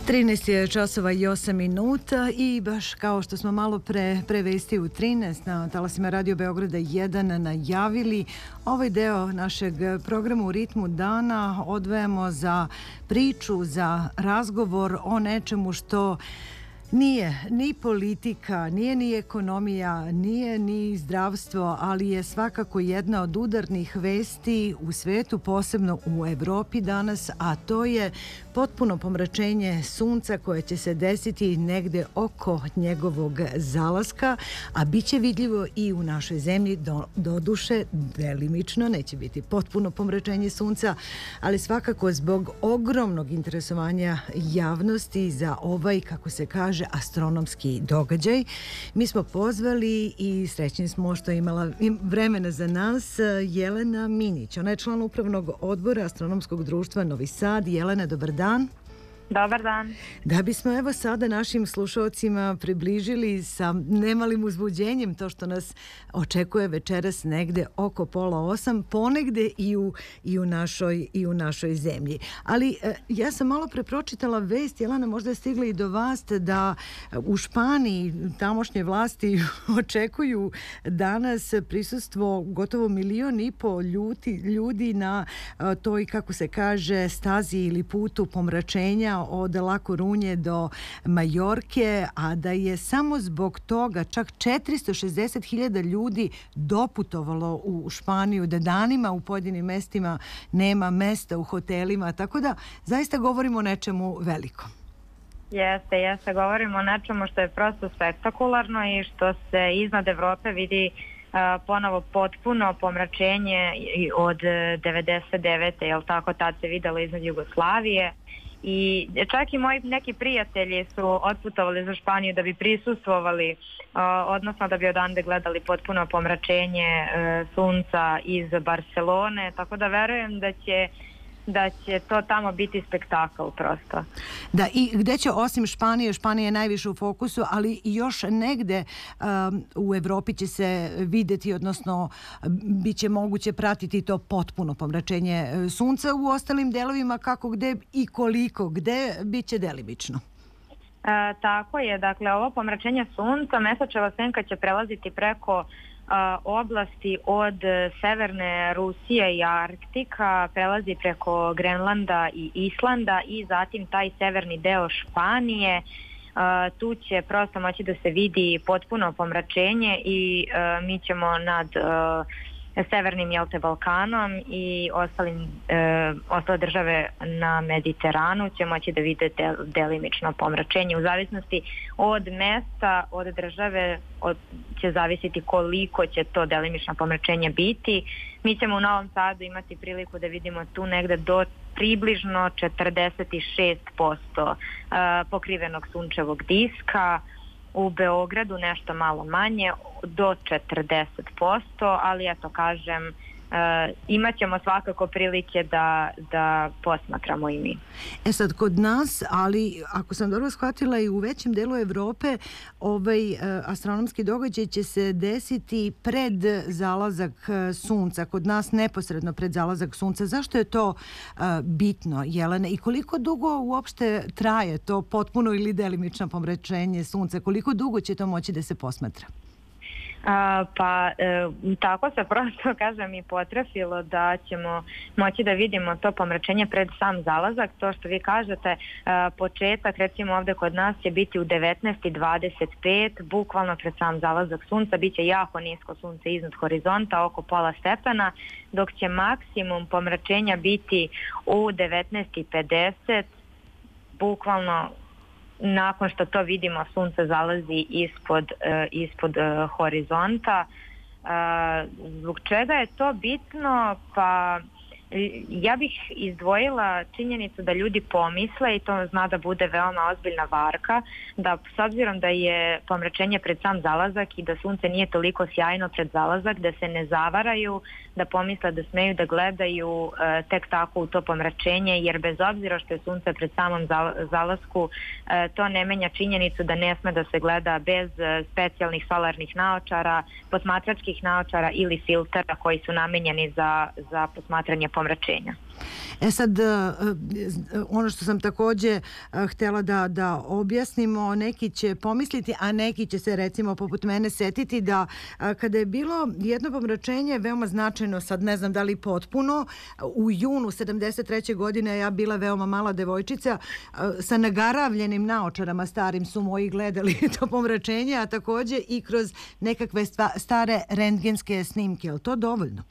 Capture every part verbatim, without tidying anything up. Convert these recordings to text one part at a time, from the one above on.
trinaest je časova i osam minuta i baš kao što smo malo pre prevesti u trinaest na talasima Radio Beograda jedan najavili, ovaj deo našeg programa U ritmu dana odvajamo za priču, za razgovor o nečemu što nije ni politika, nije ni ekonomija, nije ni zdravstvo, ali je svakako jedna od udarnih vesti u svetu, posebno u Evropi danas, a to je potpuno pomračenje sunca koje će se desiti negde oko njegovog zalaska, a bit će vidljivo i u našoj zemlji, do, doduše delimično, neće biti potpuno pomračenje sunca, ali svakako zbog ogromnog interesovanja javnosti za ovaj, kako se kaže, astronomski događaj. Mi smo pozvali i srećni smo što je imala vremena za nas Jelena Minić. Ona je član upravnog odbora Astronomskog društva Novi Sad. Jelena, dobar dan. Dobar dan. Da bismo evo sada našim slušalcima približili sa nemalim uzbuđenjem to što nas očekuje večeras negde oko pola osam, ponegde i u, i u, našoj, i u našoj zemlji. Ali e, ja sam malo pre pročitala vest, Jelena, možda je stigla i do vas, da u Španiji tamošnje vlasti očekuju danas prisustvo gotovo milion i po ljudi, ljudi na a, toj, kako se kaže, stazi ili putu pomračenja od La Korunje do Majorke, a da je samo zbog toga čak četiristo šezdeset hiljada ljudi doputovalo u Španiju, da danima u pojedinim mestima nema mesta u hotelima, tako da zaista govorimo o nečemu velikom. Jeste, jeste, govorimo o nečemu što je prosto spektakularno i što se iznad Evrope vidi Uh, ponovo potpuno pomračenje od devedeset devete. Jel tako, tad se videlo iznad Jugoslavije i čak i moji neki prijatelji su otputovali za Španiju da bi prisustvovali, uh, odnosno da bi odande gledali potpuno pomračenje uh, sunca iz Barcelone, tako da verujem da će da će to tamo biti spektakl prosto. Da, i gde će osim Španije, Španija je najviše u fokusu, ali još negde um, u Evropi će se videti, odnosno bit će moguće pratiti to potpuno pomračenje sunca. U ostalim delovima kako, gde i koliko, gde bit će delimično? E, tako je, dakle ovo pomračenje sunca, mesečeva senka će prelaziti preko oblasti od severne Rusije i Arktika, prelazi preko Grenlanda i Islanda i zatim taj severni deo Španije. Tu će prosto moći da se vidi potpuno pomračenje i mi ćemo nad severnim jelte Balkanom i ostalim, e, ostale države na Mediteranu će moći da vide del, delimično pomračenje. U zavisnosti od mesta, od države od, će zavisiti koliko će to delimično pomračenje biti. Mi ćemo u Novom Sadu imati priliku da vidimo tu negde do približno četrdeset šest posto e, pokrivenog sunčevog diska. U Beogradu nešto malo manje, do četrdeset posto, ali ja to kažem, e, imat ćemo svakako prilike da, da posmatramo i mi. E sad, kod nas, ali ako sam dobro shvatila i u većem delu Evrope, ovaj e, astronomski događaj će se desiti pred zalazak e, sunca, kod nas neposredno pred zalazak sunca. Zašto je to e, bitno, Jelena? I koliko dugo uopšte traje to potpuno ili delimično pomračenje sunca? Koliko dugo će to moći da se posmatra? A, pa e, tako se prosto, kažem, i potrefilo da ćemo moći da vidimo to pomračenje pred sam zalazak. To što vi kažete, a, početak recimo ovde kod nas će biti u devetnaest i dvadeset pet, bukvalno pred sam zalazak sunca, bit će jako nisko sunce iznad horizonta, oko pola stepena, dok će maksimum pomračenja biti u devetnaest i pedeset, bukvalno nakon što to vidimo sunce zalazi ispod, uh, ispod uh, horizonta. Uh, zbog čega je to bitno? Pa ja bih izdvojila činjenicu da ljudi pomisle, i to zna da bude veoma ozbiljna varka, da s obzirom da je pomračenje pred sam zalazak i da sunce nije toliko sjajno pred zalazak, da se ne zavaraju, da pomisle da smeju da gledaju e, tek tako u to pomračenje, jer bez obzira što je sunce pred samom zalasku, e, to ne menja činjenicu da ne sme da se gleda bez e, specijalnih solarnih naočara, posmatračkih naočara ili filtera koji su namenjeni za, za posmatranje pomračenja pomračenja. E sad, ono što sam takođe htjela da, da objasnimo, neki će pomisliti, a neki će se recimo poput mene setiti da kada je bilo jedno pomračenje veoma značajno, sad ne znam da li potpuno, u junu sedamdeset treće godine ja bila veoma mala devojčica, sa nagaravljenim naočarama starim su moji gledali to pomračenje, a takođe i kroz nekakve stva, stare rentgenske snimke. Je li to dovoljno?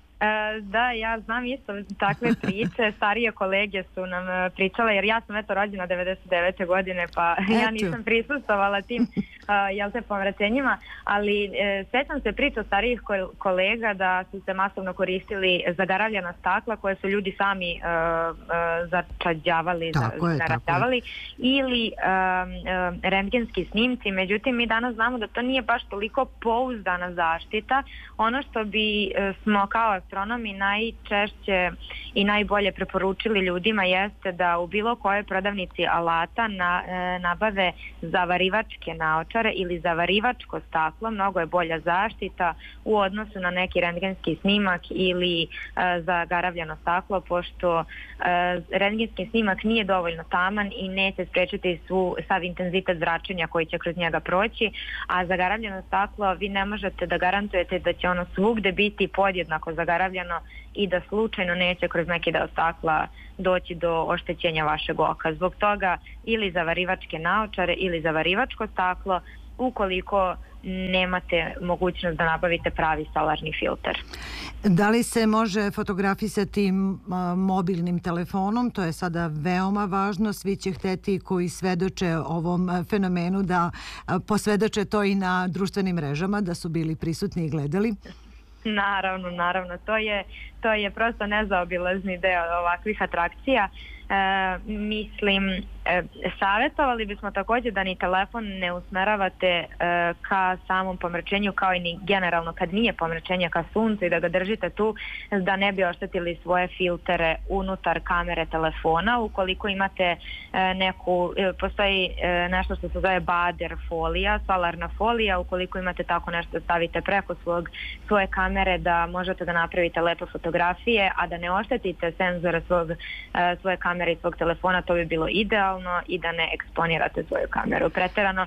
Da, ja znam isto takve priče, starije kolege su nam pričale, jer ja sam eto rođena devedeset devete godine, pa eto. Ja nisam prisustvovala tim uh, jel te pomračenjima, ali e, sećam se priča starijih kolega da su se masovno koristili zagaravljena stakla koje su ljudi sami uh, uh, začađavali, zarađavali, ili uh, uh, rentgenski snimci. Međutim, mi danas znamo da to nije baš toliko pouzdana zaštita. Ono što bi uh, smo kao astronomi najčešće i najbolje preporučili ljudima jeste da u bilo kojoj prodavnici alata na, e, nabave zavarivačke naočare ili zavarivačko staklo. Mnogo je bolja zaštita u odnosu na neki rentgenski snimak ili e, zagaravljeno staklo, pošto e, rentgenski snimak nije dovoljno taman i neće sprečiti svu, sav intenzitet zračenja koji će kroz njega proći, a zagaravljeno staklo vi ne možete da garantujete da će ono svugde biti podjednako zagaravljeno i da slučajno neće kroz neki deo stakla doći do oštećenja vašeg oka. Zbog toga ili zavarivačke naočare ili zavarivačko staklo ukoliko nemate mogućnost da nabavite pravi solarni filter. Da li se može fotografisati mobilnim telefonom? To je sada veoma važno. Svi će hteti koji svedoče ovom fenomenu da posvedoče to i na društvenim mrežama, da su bili prisutni i gledali. Naravno, naravno. To je, to je prosto nezaobilazni deo ovakvih atrakcija. E, mislim, e, savjetovali bismo također da ni telefon ne usmeravate e, ka samom pomračenju, kao i ni generalno kad nije pomračenje ka suncu, i da ga držite tu da ne bi oštetili svoje filtere unutar kamere telefona. Ukoliko imate e, neku, e, postoji e, nešto što se zove bader folija, solarna folija, ukoliko imate tako nešto stavite preko svog, svoje kamere da možete da napravite lepe fotografije, a da ne oštetite senzore svog, e, svoje kamere i svog telefona, to bi bilo idealno, i da ne eksponirate svoju kameru preterano,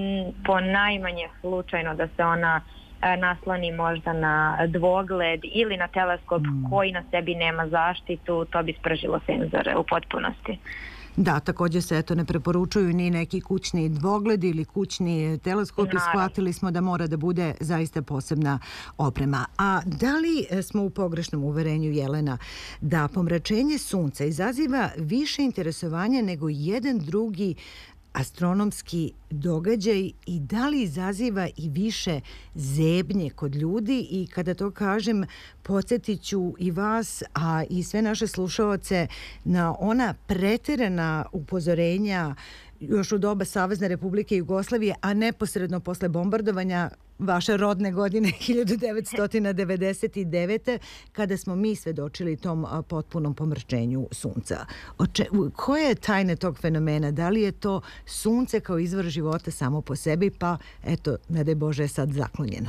po najmanje slučajno da se ona nasloni možda na dvogled ili na teleskop mm. koji na sebi nema zaštitu, to bi spržilo senzore u potpunosti. Da, također se eto ne preporučuju ni neki kućni dvogled ili kućni teleskop i shvatili smo da mora da bude zaista posebna oprema. A da li smo u pogrešnom uverenju, Jelena, da pomračenje sunca izaziva više interesovanja nego jedan drugi astronomski događaj i da li izaziva i više zebnje kod ljudi? I kada to kažem, podsjetit ću i vas, a i sve naše slušaoce na ona preterana upozorenja još u doba Savezne Republike Jugoslavije, a neposredno posle bombardovanja vaše rodne godine hiljadu devetsto devedeset devete. kada smo mi svedočili tom potpunom pomračenju sunca. Oče, koje je tajne tog fenomena? Da li je to sunce kao izvor života samo po sebi, pa eto, ne daj Bože, je sad zaklonjeno?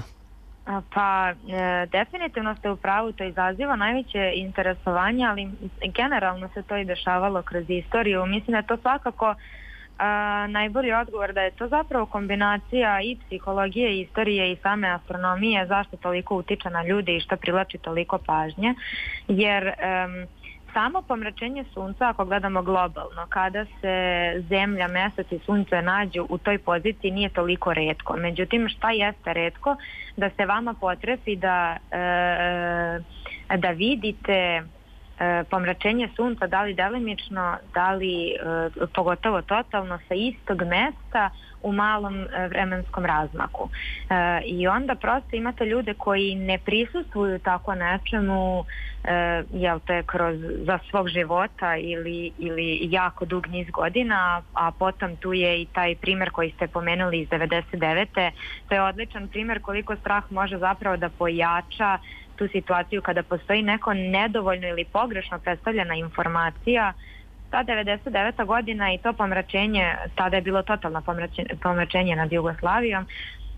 Pa, e, definitivno ste u pravu, to izaziva najveće interesovanje, ali generalno se to i dešavalo kroz istoriju. Mislim da je to svakako a, najbolji odgovor, da je to zapravo kombinacija i psihologije, i istorije i same astronomije, zašto toliko utiče na ljude i što privlači toliko pažnje, jer um, samo pomračenje sunca, ako gledamo globalno, kada se Zemlja, Mesec i Sunce nađu u toj poziciji, nije toliko retko. Međutim, šta jeste retko? Da se vama potrefi da, e, da vidite pomračenje sunca, da li delimično, da li e, pogotovo totalno sa istog mesta u malom e, vremenskom razmaku. E, I onda prosto imate ljude koji ne prisustvuju tako nečemu, e, jel te, kroz, za svog života ili, ili jako dug niz godina, a potom tu je i taj primjer koji ste pomenuli iz devedeset devete. To je odličan primjer koliko strah može zapravo da pojača tu situaciju kada postoji neko nedovoljno ili pogrešno predstavljena informacija. Ta devedeset deveta godina i to pomračenje, tada je bilo totalno pomračenje, pomračenje nad Jugoslavijom,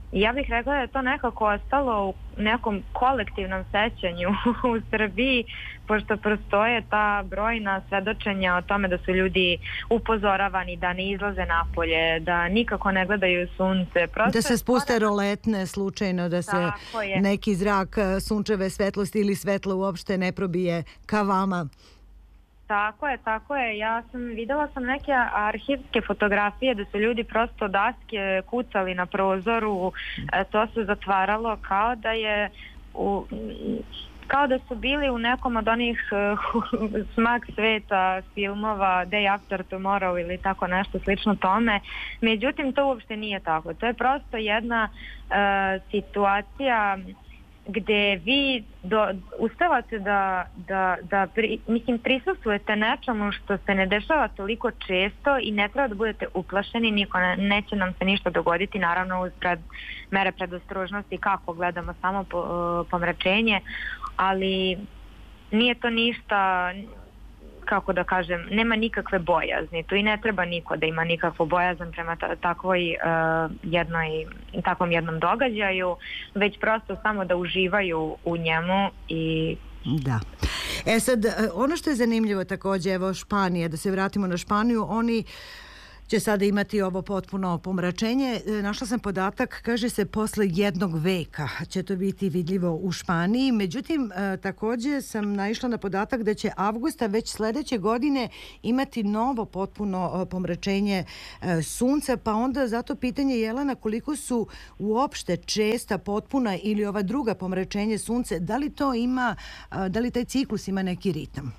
Ja bih rekla da je to nekako ostalo u nekom kolektivnom sećanju u Srbiji, pošto prostoje ta brojna svedočenja o tome da su ljudi upozoravani da ne izlaze napolje, da nikako ne gledaju sunce. Prosto da se spuste roletne slučajno, da se neki zrak sunčeve svetlosti ili svetlo uopšte ne probije ka vama. Tako je, tako je. Ja sam videla sam neke arhivske fotografije da su ljudi prosto daske kucali na prozoru, e, to se zatvaralo kao da je u, kao da su bili u nekom od onih uh, smak sveta filmova Day After Tomorrow ili tako nešto slično tome. Međutim, to uopšte nije tako. To je prosto jedna uh, situacija gde vi do, uspevate da, da, da pri, mislim, prisustvujete nečemu što se ne dešava toliko često i ne treba da budete uplašeni, niko ne, neće nam se ništa dogoditi, naravno uz pred, mere predostrožnosti kako gledamo samo po, pomračenje, ali nije to ništa, kako da kažem, nema nikakve bojazni, tu i ne treba niko da ima nikakvu bojazan prema takvoj uh, jednoj, takvom jednom događaju, već prosto samo da uživaju u njemu i da. E sad, ono što je zanimljivo takođe, evo Španija, da se vratimo na Španiju, oni će sada imati ovo potpuno pomračenje. Našla sam podatak, kaže se posle jednog veka će to biti vidljivo u Španiji. Međutim, takođe sam naišla na podatak da će avgusta već sledeće godine imati novo potpuno pomračenje sunca, pa onda zato pitanje, Jelena, koliko su uopšte česta, potpuna ili ova druga pomračenje sunce, da li to ima, da li taj ciklus ima neki ritam?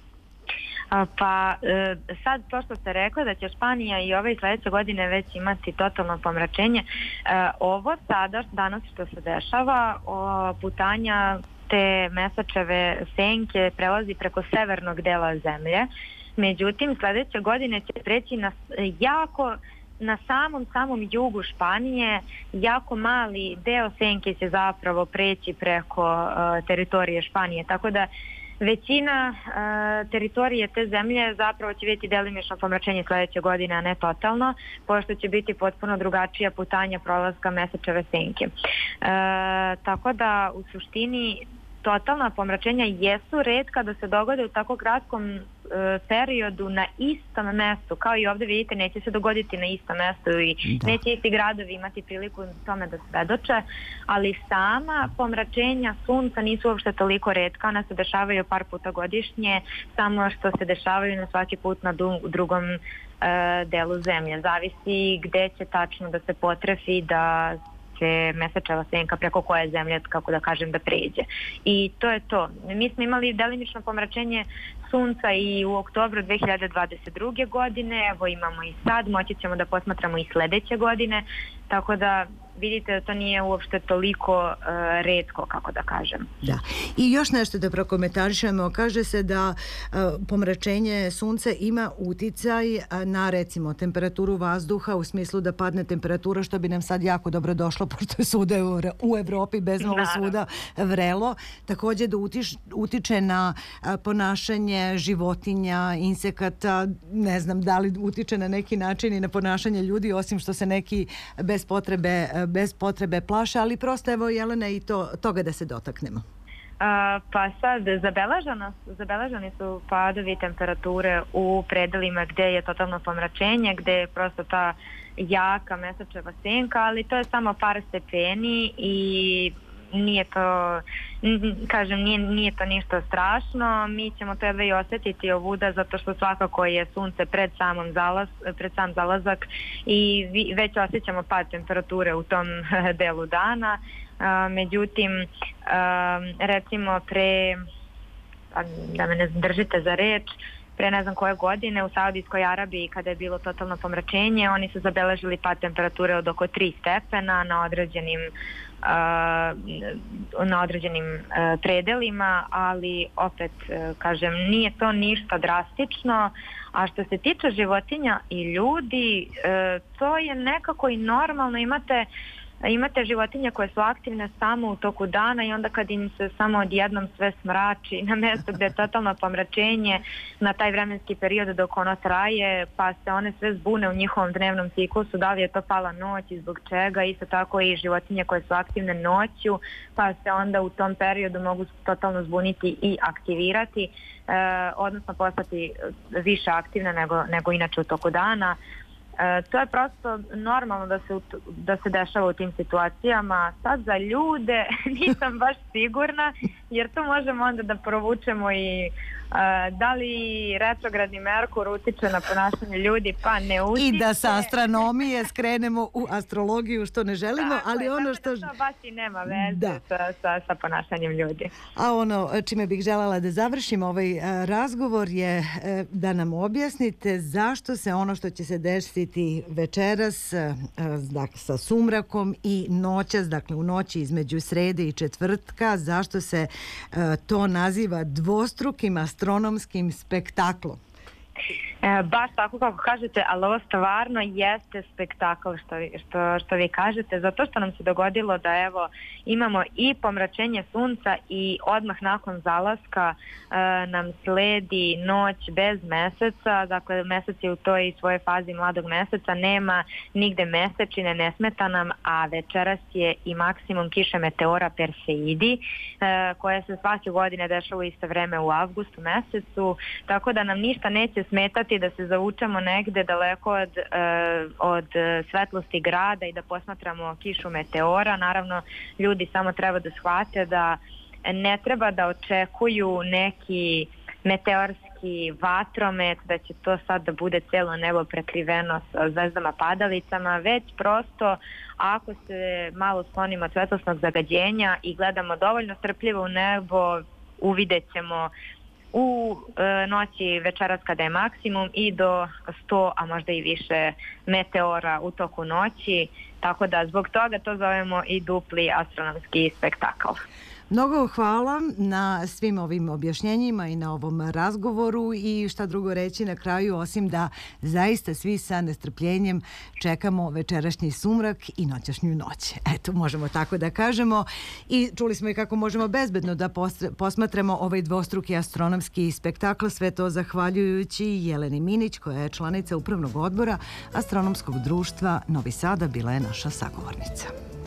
Pa sad to što ste rekli da će Španija i ove sledeće godine već imati totalno pomračenje, ovo sada danas što se dešava, putanja te mesečeve senke prelazi preko severnog dela zemlje, međutim sledeće godine će preći na jako na samom samom jugu Španije, jako mali deo senke će zapravo preći preko uh, teritorije Španije, tako da većina uh, teritorije te zemlje zapravo će biti delimično pomračenje sledeće godine, a ne totalno, pošto će biti potpuno drugačija putanja prolaska mesečeve senke. Uh, tako da u suštini totalna pomračenja jesu retka da se dogode u tako kratkom e, periodu na istom mestu. Kao i ovde vidite, neće se dogoditi na istom mestu i da. Neće isti gradovi imati priliku tome da svedoče, ali sama pomračenja sunca nisu uopšte toliko retka, ona se dešavaju par puta godišnje, samo što se dešavaju na svaki put na du, drugom e, delu zemlje. Zavisi gde će tačno da se potrefi da mesečeva senka preko koje zemlje, kako da kažem, da pređe. I to je to. Mi smo imali delimično pomračenje sunca i u oktobru dve hiljade dvadeset druge. godine, evo imamo i sad, moći ćemo da posmatramo i sledeće godine, tako da vidite da to nije uopšte toliko uh, retko, kako da kažem. Da. I još nešto da prokomentarišemo. Kaže se da uh, pomračenje sunca ima uticaj na, recimo, temperaturu vazduha, u smislu da padne temperatura, što bi nam sad jako dobro došlo, pošto je svuda u Evropi bez malo svuda vrelo. Takođe da utiš, utiče na uh, ponašanje životinja, insekata, ne znam da li utiče na neki način i na ponašanje ljudi, osim što se neki bez potrebe bez potrebe plaše, ali prosto evo, Jelena, i to, toga da se dotaknemo. A, pa sad, zabeleženi su padovi temperature u predelima gde je totalno pomračenje, gde je prosto ta jaka mesečeva senka, ali to je samo par stepeni i nije to, kažem, nije, nije to ništa strašno. Mi ćemo to jedva i osetiti ovuda, zato što svakako je sunce pred, samom zalaz, pred sam zalazak i već osjećamo pad temperature u tom delu dana. A, međutim, a, recimo pre, da me ne držite za reč, pre ne znam koje godine u Saudijskoj Arabiji, kada je bilo totalno pomračenje, oni su zabeležili pad temperature od oko tri stepena na određenim Uh, na određenim uh, predelima, ali opet uh, kažem, nije to ništa drastično, a što se tiče životinja i ljudi, uh, to je nekako i normalno. Imate imate životinje koje su aktivne samo u toku dana i onda kad im se samo odjednom sve smrači na mjesto gdje je totalno pomračenje na taj vremenski period dok ono traje, pa se one sve zbune u njihovom dnevnom ciklusu, da li je to pala noć i zbog čega, isto tako i životinje koje su aktivne noću, pa se onda u tom periodu mogu totalno zbuniti i aktivirati, e, odnosno postati više aktivne nego, nego inače u toku dana. E, to je prosto normalno da se, da se dešava u tim situacijama. Sad za ljude nisam baš sigurna, jer to možemo onda da provučemo i e, da li retrogradni Merkur utiče na ponašanje ljudi, pa ne utiče. I da sa astronomije skrenemo u astrologiju, što ne želimo, tako ali je, ono što... što... To baš i nema veze da. sa, sa, sa ponašanjem ljudi. A ono čime bih željela da završim ovaj a, razgovor je a, da nam objasnite zašto se ono što će se desiti večeras a, dakle, sa sumrakom i noćas, dakle u noći između srede i četvrtka, zašto se a, to naziva dvostrukim astronomskim spektaklom? E, baš tako kako kažete, ali ovo stvarno jeste spektakl što, što, što vi kažete, zato što nam se dogodilo da evo imamo i pomračenje sunca i odmah nakon zalaska e, nam sledi noć bez meseca, dakle mesec je u toj svojoj fazi mladog meseca, nema nigde mesečine, ne smeta nam, a večeras je i maksimum kiše meteora Perseidi, e, koje se svake godine dešava u isto vreme u avgustu mesecu, tako da nam ništa neće smetati da se zavučemo negde daleko od, uh, od svetlosti grada i da posmatramo kišu meteora. Naravno, ljudi samo treba da shvate da ne treba da očekuju neki meteorski vatromet, da će to sad da bude cijelo nebo prekriveno sa zvezdama padalicama, već prosto ako se malo sklonimo od svetlosnog zagađenja i gledamo dovoljno strpljivo u nebo, uvidjet ćemo u e, noći večeras kada je maksimum i do sto, a možda i više meteora u toku noći, tako da zbog toga to zovemo i dupli astronomski spektakl. Mnogo hvala na svim ovim objašnjenjima i na ovom razgovoru i šta drugo reći na kraju osim da zaista svi sa nestrpljenjem čekamo večerašnji sumrak i noćašnju noć. Eto, možemo tako da kažemo i čuli smo i kako možemo bezbedno da posmatramo ovaj dvostruki astronomski spektakl, sve to zahvaljujući Jeleni Minić koja je članica upravnog odbora Astronomskog društva Novi Sada, bila je naša sagovornica.